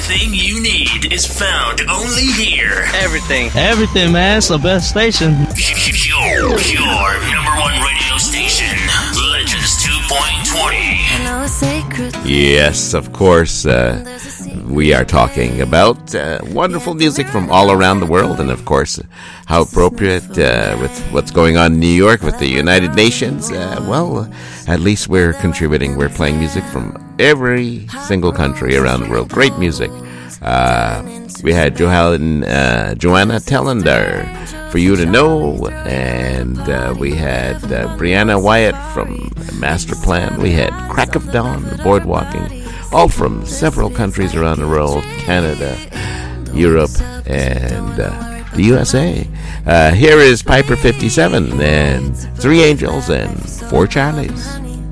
Everything you need is found only here. Everything, man. It's the best station. Your number one radio station, Legends 2.20. Yes, of course. We are talking about wonderful music from all around the world, and of course, how appropriate with what's going on in New York with the United Nations. Well, at least we're contributing. We're playing music from every single country around the world. Great music. We had Joanna Tellender, For You to Know, and we had Brianna Wyatt from Master Plan. We had Crack of Dawn, Boardwalking, all from several countries around the world, Canada, Europe, and the USA. Here is Piper 57 and 3 Angels and 4 Charlies.